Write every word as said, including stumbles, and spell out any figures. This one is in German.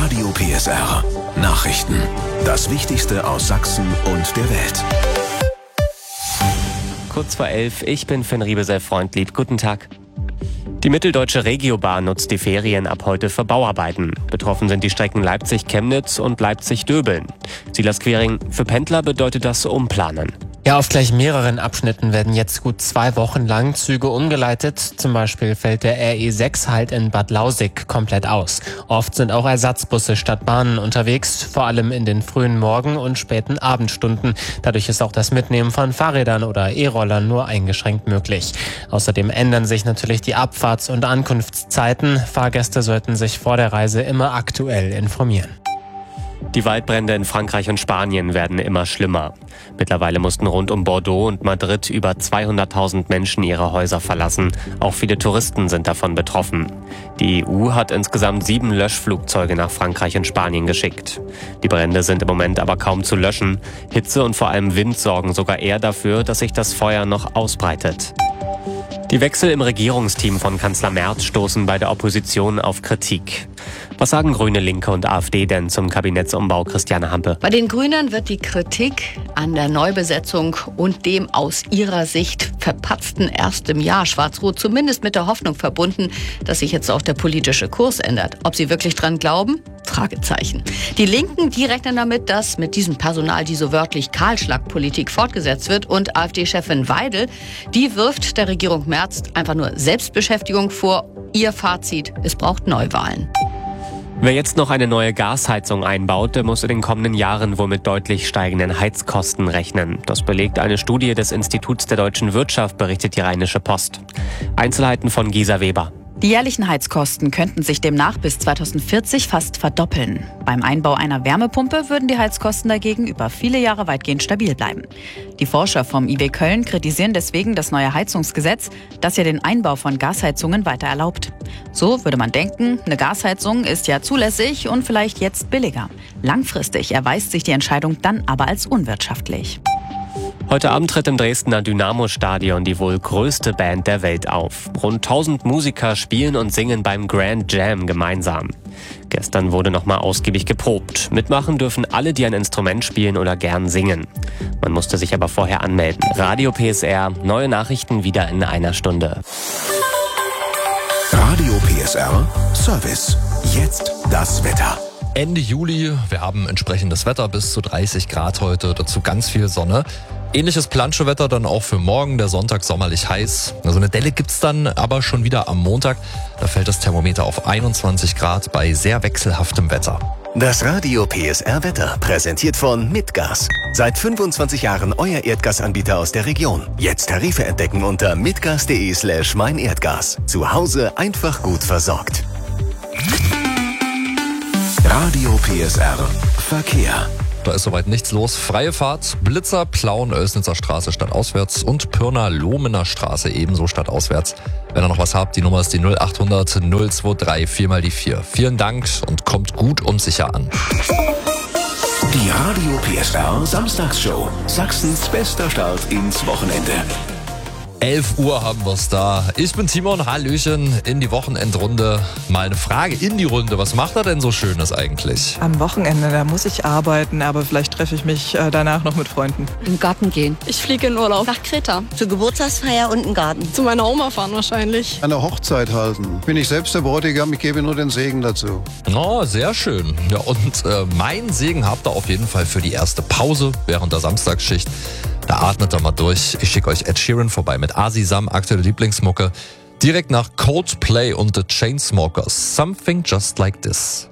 Radio P S R. Nachrichten. Das Wichtigste aus Sachsen und der Welt. Kurz vor elf, ich bin Finn Riebesell-Freundlieb. Guten Tag. Die Mitteldeutsche Regiobahn nutzt die Ferien ab heute für Bauarbeiten. Betroffen sind die Strecken Leipzig-Chemnitz und Leipzig-Döbeln. Silas Quering, für Pendler bedeutet das Umplanen. Ja, auf gleich mehreren Abschnitten werden jetzt gut zwei Wochen lang Züge umgeleitet. Zum Beispiel fällt der R E sechs halt in Bad Lausick komplett aus. Oft sind auch Ersatzbusse statt Bahnen unterwegs, vor allem in den frühen Morgen- und späten Abendstunden. Dadurch ist auch das Mitnehmen von Fahrrädern oder E-Rollern nur eingeschränkt möglich. Außerdem ändern sich natürlich die Abfahrts- und Ankunftszeiten. Fahrgäste sollten sich vor der Reise immer aktuell informieren. Die Waldbrände in Frankreich und Spanien werden immer schlimmer. Mittlerweile mussten rund um Bordeaux und Madrid über zweihunderttausend Menschen ihre Häuser verlassen. Auch viele Touristen sind davon betroffen. Die E U hat insgesamt sieben Löschflugzeuge nach Frankreich und Spanien geschickt. Die Brände sind im Moment aber kaum zu löschen. Hitze und vor allem Wind sorgen sogar eher dafür, dass sich das Feuer noch ausbreitet. Die Wechsel im Regierungsteam von Kanzler Merz stoßen bei der Opposition auf Kritik. Was sagen Grüne, Linke und AfD denn zum Kabinettsumbau, Christiane Hampe? Bei den Grünen wird die Kritik an der Neubesetzung und dem aus ihrer Sicht verpatzten ersten Jahr Schwarz-Rot zumindest mit der Hoffnung verbunden, dass sich jetzt auch der politische Kurs ändert. Ob sie wirklich dran glauben? Fragezeichen. Die Linken, die rechnen damit, dass mit diesem Personal die so wörtlich Kahlschlagpolitik fortgesetzt wird. Und AfD-Chefin Weidel, die wirft der Regierung Merz einfach nur Selbstbeschäftigung vor. Ihr Fazit: Es braucht Neuwahlen. Wer jetzt noch eine neue Gasheizung einbaut, der muss in den kommenden Jahren wohl mit deutlich steigenden Heizkosten rechnen. Das belegt eine Studie des Instituts der deutschen Wirtschaft, berichtet die Rheinische Post. Einzelheiten von Gisa Weber. Die jährlichen Heizkosten könnten sich demnach bis zweitausendvierzig fast verdoppeln. Beim Einbau einer Wärmepumpe würden die Heizkosten dagegen über viele Jahre weitgehend stabil bleiben. Die Forscher vom I W Köln kritisieren deswegen das neue Heizungsgesetz, das ja den Einbau von Gasheizungen weiter erlaubt. So würde man denken, eine Gasheizung ist ja zulässig und vielleicht jetzt billiger. Langfristig erweist sich die Entscheidung dann aber als unwirtschaftlich. Heute Abend tritt im Dresdner Dynamo-Stadion die wohl größte Band der Welt auf. Rund tausend Musiker spielen und singen beim Grand Jam gemeinsam. Gestern wurde nochmal ausgiebig geprobt. Mitmachen dürfen alle, die ein Instrument spielen oder gern singen. Man musste sich aber vorher anmelden. Radio P S R, neue Nachrichten wieder in einer Stunde. Radio P S R Service. Jetzt das Wetter. Ende Juli, wir haben entsprechendes Wetter bis zu dreißig Grad heute, dazu ganz viel Sonne. Ähnliches Planschewetter dann auch für morgen, der Sonntag sommerlich heiß. So also eine Delle gibt's dann aber schon wieder am Montag. Da fällt das Thermometer auf einundzwanzig Grad bei sehr wechselhaftem Wetter. Das Radio P S R Wetter, präsentiert von Mitgas. Seit fünfundzwanzig Jahren euer Erdgasanbieter aus der Region. Jetzt Tarife entdecken unter mitgas.de slash meinerdgas. Zu Hause einfach gut versorgt. Radio P S R Verkehr. Da ist soweit nichts los. Freie Fahrt, Blitzer, Plauen, Oelsnitzer Straße stadtauswärts und Pirna-Lohmener Straße ebenso stadtauswärts. Wenn ihr noch was habt, die Nummer ist die null achthundert null drei vier mal die vier. Vielen Dank und kommt gut und sicher an. Die Radio P S R Samstagsshow. Sachsens bester Start ins Wochenende. elf Uhr haben wir's da. Ich bin Timon, Hallöchen in die Wochenendrunde. Mal eine Frage in die Runde. Was macht er denn so Schönes eigentlich? Am Wochenende, da muss ich arbeiten, aber vielleicht treffe ich mich äh, danach noch mit Freunden. Im Garten gehen. Ich fliege in Urlaub nach Kreta. Zur Geburtstagsfeier und im Garten. Zu meiner Oma fahren wahrscheinlich. An der Hochzeit halten. Bin ich selbst der Bräutigam, ich gebe nur den Segen dazu. Oh, sehr schön. Ja, und äh, meinen Segen habt ihr auf jeden Fall für die erste Pause während der Samstagsschicht. Da atmet er mal durch. Ich schicke euch Ed Sheeran vorbei mit Asi Sam, aktuelle Lieblingsmucke. Direkt nach Coldplay und The Chainsmokers. Something Just Like This.